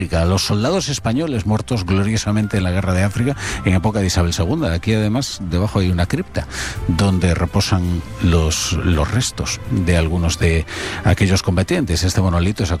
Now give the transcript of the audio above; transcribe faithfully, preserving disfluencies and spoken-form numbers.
Los soldados españoles muertos gloriosamente en la guerra de África en época de Isabel segunda. Aquí además debajo hay una cripta donde reposan los, los restos de algunos de aquellos combatientes. Este monolito es